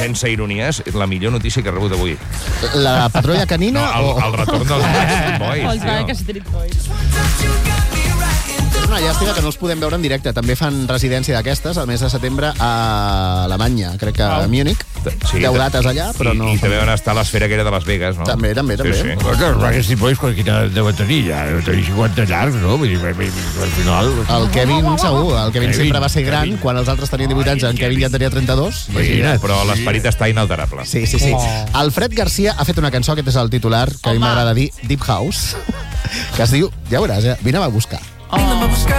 sense ironies, és la millor notícia que he rebut avui. La patrulla canina El retorn dels Backstreet Boys, Els Backstreet Boys. És una llàstima que no els podem veure en directe. També fan residència d'aquestes al mes de setembre a Alemanya, crec que a Múnich. 10 dates allà, però no... I també van estar a l'esfera aquella de Las Vegas, no? També. Sí. Els Backstreet Boys, quina deu tenir ja? Deu tenir 50 llargs, no? Vull dir, al final... El Kevin segur, el Kevin sempre va ser gran, quan els altres tenien 18 anys, en Kevin ja tenia 32. Imagina't, però l'esperit està inalterable. Sí. Alfred Garcia ha fet una cançó, aquest és el titular, que a mi m'agrada dir, Deep House, que es diu, ja veuràs, vine a buscar.